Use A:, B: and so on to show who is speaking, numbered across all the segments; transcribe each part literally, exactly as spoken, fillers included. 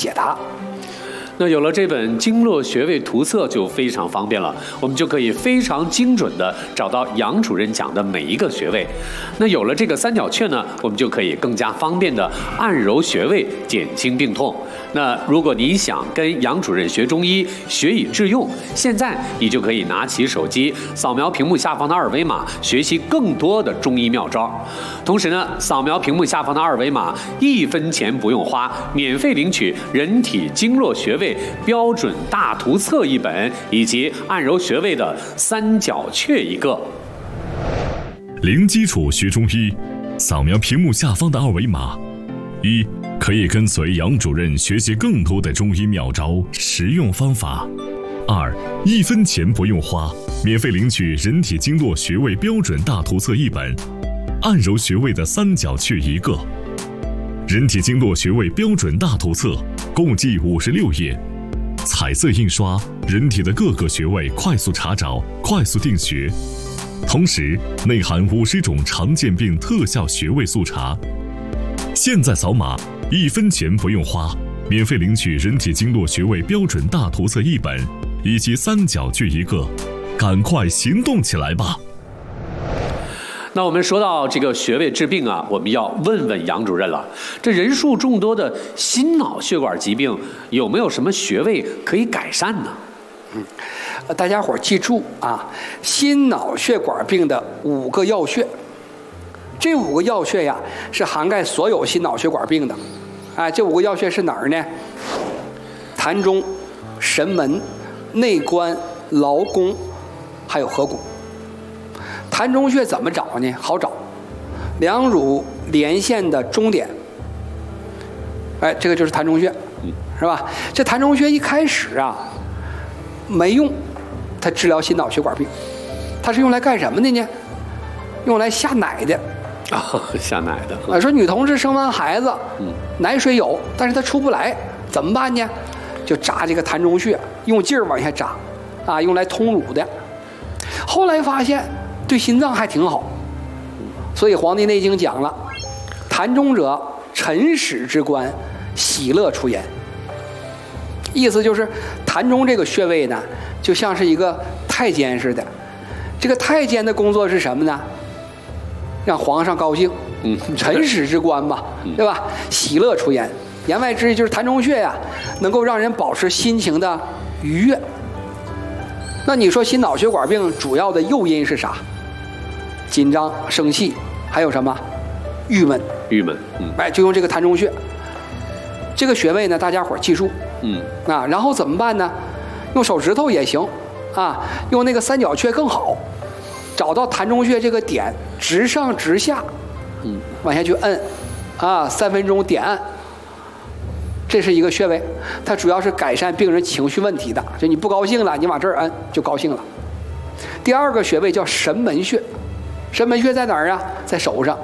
A: 解答。
B: 那有了这本经络穴位图册就非常方便了，我们就可以非常精准的找到杨主任讲的每一个穴位。那有了这个三角券呢，我们就可以更加方便的按揉穴位，减轻病痛。那如果你想跟杨主任学中医，学以致用，现在你就可以拿起手机，扫描屏幕下方的二维码，学习更多的中医妙招。同时呢，扫描屏幕下方的二维码，一分钱不用花，免费领取人体经络穴位标准大图册一本，以及按揉穴位的三角穴一个。
C: 零基础学中医，扫描屏幕下方的二维码，一可以跟随杨主任学习更多的中医妙招、实用方法；二一分钱不用花，免费领取人体经络穴位标准大图册一本，按揉穴位的三角穴一个。人体经络穴位标准大图册共计五十六页，彩色印刷，人体的各个穴位快速查找，快速定穴。同时内含五十种常见病特效穴位速查。现在扫码，一分钱不用花，免费领取人体经络穴位标准大图册一本，以及三角穴一个，赶快行动起来吧！
B: 那我们说到这个穴位治病啊，我们要问问杨主任了。这人数众多的心脑血管疾病，有没有什么穴位可以改善呢？
A: 嗯，大家伙儿记住啊，心脑血管病的五个要穴。这五个要穴呀，是涵盖所有心脑血管病的。哎，这五个要穴是哪儿呢？膻中、神门、内关、劳宫，还有合谷。膻中穴怎么找呢？好找，两乳连线的中点。哎，这个就是膻中穴，是吧？这膻中穴一开始啊，没用，它治疗心脑血管病，它是用来干什么的呢？用来下奶的。
B: 啊、哦，下奶的。
A: 啊，说女同志生完孩子，嗯，奶水有，但是她出不来，怎么办呢？就扎这个膻中穴，用劲儿往下扎，啊，用来通乳的。后来发现对心脏还挺好，所以《黄帝内经》讲了：“膻中者，辰始之官，喜乐出焉。”意思就是膻中这个穴位呢，就像是一个太监似的。这个太监的工作是什么呢？让皇上高兴，嗯，辰始之官嘛，对吧？喜乐出焉，言外之意就是膻中穴呀，能够让人保持心情的愉悦。那你说心脑血管病主要的诱因是啥？紧张、生气，还有什么？郁闷。
B: 郁闷，嗯，
A: 哎，就用这个膻中穴。这个穴位呢，大家伙记住，
B: 嗯，
A: 啊，然后怎么办呢？用手指头也行，啊，用那个三角穴更好。找到膻中穴这个点，直上直下，嗯，往下去摁，啊，三分钟点按。这是一个穴位，它主要是改善病人情绪问题的。就你不高兴了，你往这儿摁就高兴了。第二个穴位叫神门穴，神门穴在哪儿啊？在手上，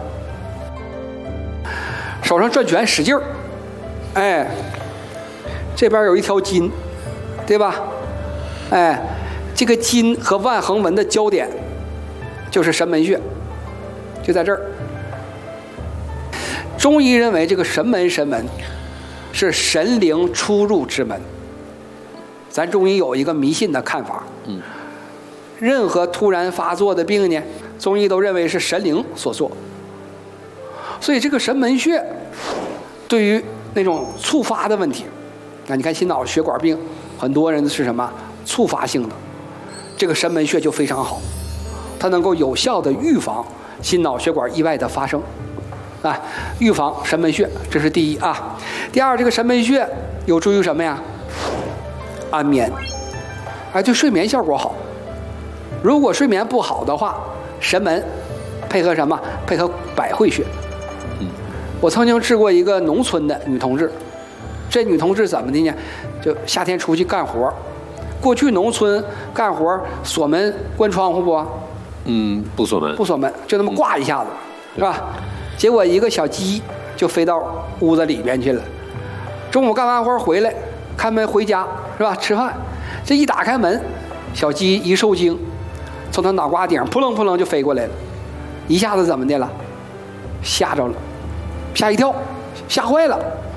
A: 手上转拳使劲儿，哎，这边有一条筋，对吧？哎，这个筋和腕横纹的交点就是神门穴，就在这儿。中医认为这个神门神门是神灵出入之门。咱中医有一个迷信的看法，嗯，任何突然发作的病呢，中医都认为是神灵所做。所以这个神门穴对于那种触发的问题，那你看心脑血管病很多人是什么触发性的，这个神门穴就非常好，它能够有效的预防心脑血管意外的发生，啊，预防神门穴，这是第一啊。第二，这个神门穴有助于什么呀？安眠，哎，对睡眠效果好。如果睡眠不好的话，神门配合什么？配合百会穴。嗯，我曾经治过一个农村的女同志，这女同志怎么的呢？就夏天出去干活，过去农村干活锁门关窗户不？
B: 嗯，不锁门，
A: 不锁门，就那么挂一下子，嗯、是吧？结果一个小鸡就飞到屋子里边去了。中午干完活回来，开门回家是吧？吃饭，这一打开门，小鸡一受惊，从他脑瓜顶扑棱扑棱就飞过来了，一下子怎么的了？吓着了，吓一跳，吓坏了。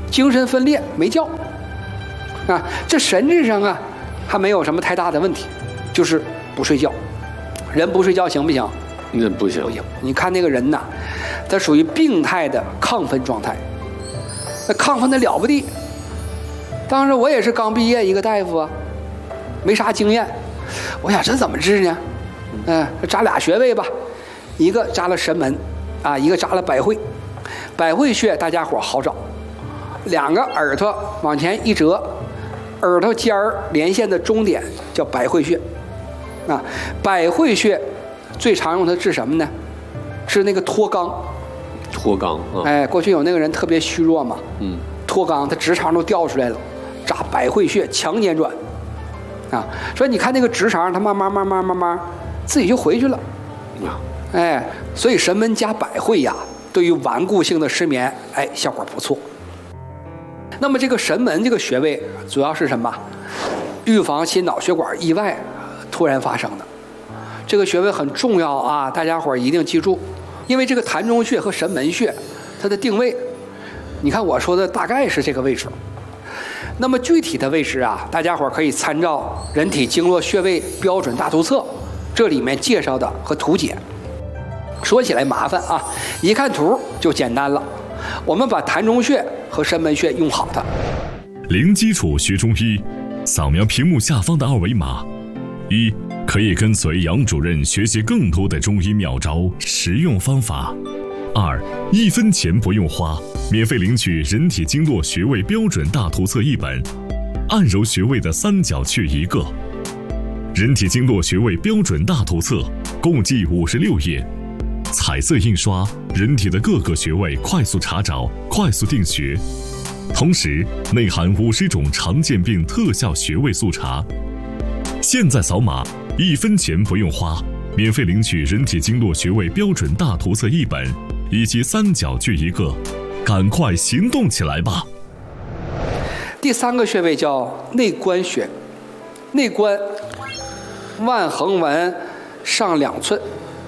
A: 精神分裂没觉，啊，这神智上啊还没有什么太大的问题，就是不睡觉。人不睡觉行不行？
B: 那不行，
A: 不行。你看那个人呐，他属于病态的亢奋状态，那亢奋的了不地。当时我也是刚毕业一个大夫啊，没啥经验，我想这怎么治呢？嗯，扎俩穴位吧，一个扎了神门，啊，一个扎了百会。百会穴大家伙好找，两个耳朵往前一折，耳朵尖儿连线的中点叫百会穴。啊，百会穴最常用的治什么呢？治那个脱肛。
B: 脱肛啊！
A: 哎，过去有那个人特别虚弱嘛，
B: 嗯，
A: 脱肛，他直肠都掉出来了，扎百会穴强捻转。啊，所以你看那个直肠，它慢慢慢慢慢慢自己就回去了。
B: 啊，
A: 哎，所以神门加百会呀，对于顽固性的失眠，哎，效果不错。那么这个神门这个穴位主要是什么？预防心脑血管意外突然发生的。这个穴位很重要啊，大家伙一定记住，因为这个膻中穴和神门穴它的定位，你看我说的大概是这个位置。那么具体的位置啊，大家伙可以参照《人体经络穴位标准大图册》，这里面介绍的和图解。说起来麻烦啊，一看图就简单了。我们把膻中穴和神门穴用好它。
C: 零基础学中医，扫描屏幕下方的二维码。一，可以跟随杨主任学习更多的中医妙招、实用方法。二，一分钱不用花，免费领取《人体经络穴位标准大图册》一本，按揉穴位的三角穴一个。《人体经络穴位标准大图册》共计五十六页，彩色印刷，人体的各个穴位快速查找、快速定穴，同时内含五十种常见病特效穴位速查。现在扫码，一分钱不用花，免费领取《人体经络穴位标准大图册》一本，以及三角穴一个，赶快行动起来吧！
A: 第三个穴位叫内关穴，内关腕横纹上两寸，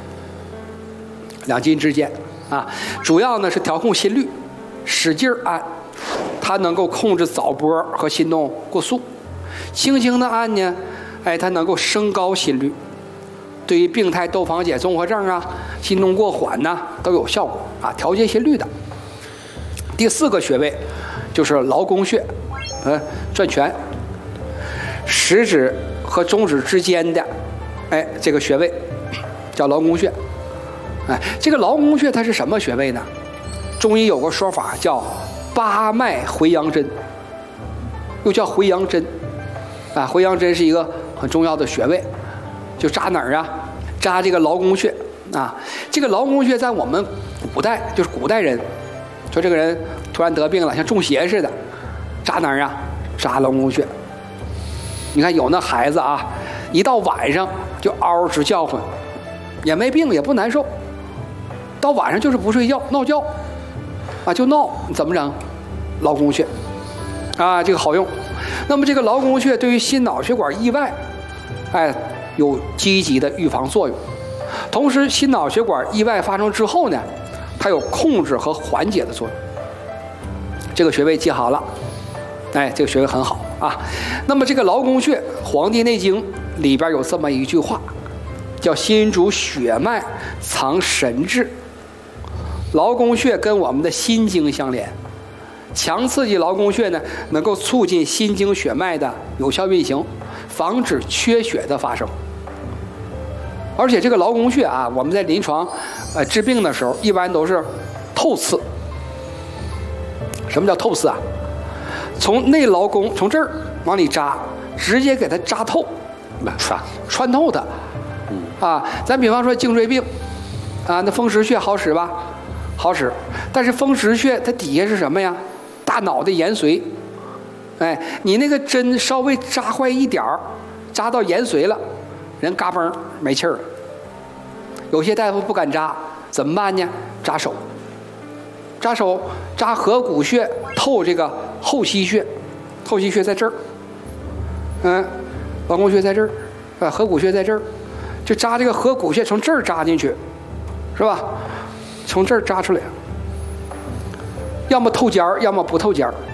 A: 两筋之间啊，主要呢是调控心率，使劲按，它能够控制早搏和心动过速。轻轻的按呢，哎，它能够升高心率，对于病态窦房结综合症啊、心动过缓呐、啊、都有效果啊，调节心率的。第四个穴位就是劳宫穴，嗯，转拳，食指和中指之间的，哎，这个穴位叫劳宫穴。哎，这个劳宫穴它是什么穴位呢？中医有个说法叫八脉回阳针，又叫回阳针。啊，回阳针是一个很重要的穴位，就扎哪儿啊？扎这个劳宫穴啊。这个劳宫穴在我们古代，就是古代人，说这个人突然得病了，像中邪似的，扎哪儿啊？扎劳宫穴。你看有那孩子啊，一到晚上就嗷直叫唤，也没病也不难受，到晚上就是不睡觉闹觉，啊就闹，怎么整？劳宫穴，啊这个好用。那么这个劳宫穴对于心脑血管意外，哎，有积极的预防作用。同时，心脑血管意外发生之后呢，它有控制和缓解的作用。这个穴位记好了，哎，这个穴位很好啊。那么这个劳宫穴，《黄帝内经》里边有这么一句话，叫“心主血脉，藏神志”。劳宫穴跟我们的心经相连。强刺激劳宫穴呢，能够促进心经血脉的有效运行，防止缺血的发生。而且这个劳宫穴啊，我们在临床呃治病的时候，一般都是透刺。什么叫透刺啊？从内劳宫从这儿往里扎，直接给它扎透，穿穿透它。啊，咱比方说颈椎病，啊，那风池穴好使吧？好使，但是风池穴它底下是什么呀？大脑的延髓，哎，你那个针稍微扎坏一点儿，扎到延髓了，人嘎嘣没气儿了。有些大夫不敢扎，怎么办呢？扎手，扎手，扎合谷穴透这个后溪穴，后溪穴在这儿，嗯，劳宫穴在这儿，啊，合谷穴在这儿，就扎这个合谷穴，从这儿扎进去，是吧？从这儿扎出来。要么透尖儿，要么不透尖儿，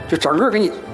A: 就整个给你